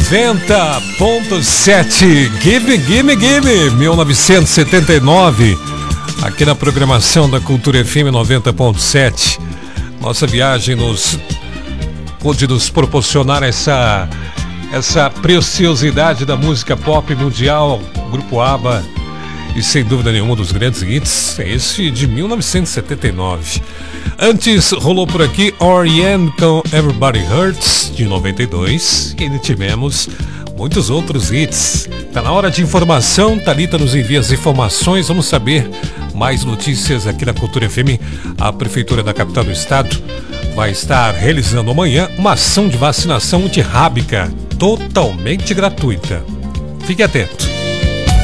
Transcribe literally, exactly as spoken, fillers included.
noventa ponto sete, Gimme, Gimme, Gimme, mil novecentos e setenta e nove, aqui na programação da Cultura F M noventa ponto sete. Nossa viagem nos pôde nos proporcionar essa, essa preciosidade da música pop mundial, Grupo ABBA, e sem dúvida nenhuma um dos grandes hits, esse de mil novecentos e setenta e nove. Antes rolou por aqui R E M com Everybody Hurts, de noventa e dois, e ainda tivemos muitos outros hits. Tá na hora de informação, Thalita nos envia as informações, vamos saber mais notícias aqui na Cultura F M. A Prefeitura da capital do estado vai estar realizando amanhã uma ação de vacinação antirrábica totalmente gratuita. Fique atento.